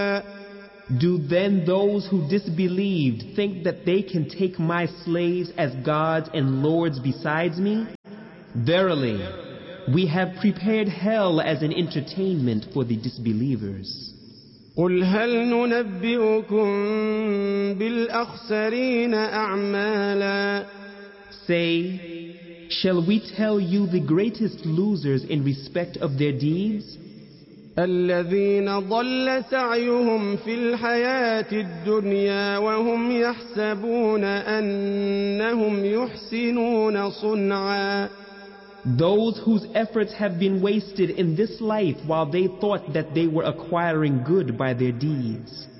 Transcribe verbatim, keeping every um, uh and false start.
Do then those who disbelieved think that they can take my slaves as gods and lords besides me? Verily, we have prepared hell as an entertainment for the disbelievers. قل هل ننبئكم بالأخسرين أعمالا. Say, shall we tell you the greatest losers in respect of their deeds? الذين ضل سعيهم في الحياة الدنيا وهم يحسبون أنهم يحسنون صنعا. Those whose efforts have been wasted in this life while they thought that they were acquiring good by their deeds.